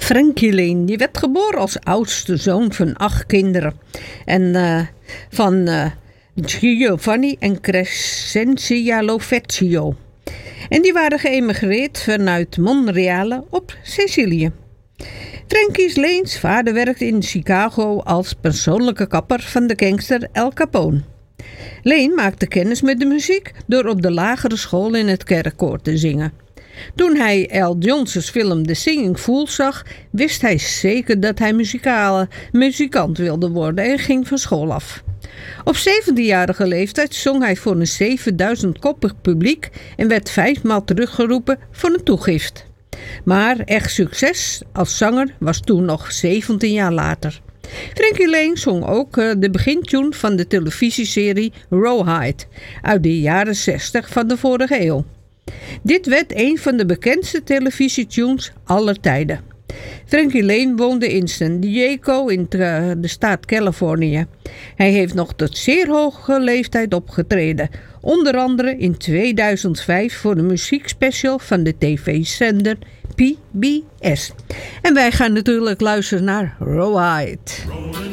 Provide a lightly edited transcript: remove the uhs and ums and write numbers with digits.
Frankie Laine, die werd geboren als oudste zoon van 8 kinderen. En van Giovanni en Crescencia Lovezio. En die waren geëmigreerd vanuit Monreale op Sicilië. Frankie Laine's vader werkte in Chicago als persoonlijke kapper van de gangster Al Capone. Laine maakte kennis met de muziek door op de lagere school in het kerkkoor te zingen. Toen hij Al Johnson's film The Singing Fool zag, wist hij zeker dat hij muzikant wilde worden en ging van school af. Op 17-jarige leeftijd zong hij voor een 7000-koppig publiek en werd 5 maal teruggeroepen voor een toegift. Maar echt succes als zanger was toen nog 17 jaar later. Frankie Laine zong ook de begintune van de televisieserie Rawhide uit de jaren 60 van de vorige eeuw. Dit werd een van de bekendste televisietunes aller tijden. Frankie Laine woonde in San Diego in de staat Californië. Hij heeft nog tot zeer hoge leeftijd opgetreden. Onder andere in 2005 voor de muziekspecial van de tv-zender PBS. En wij gaan natuurlijk luisteren naar Rawhide.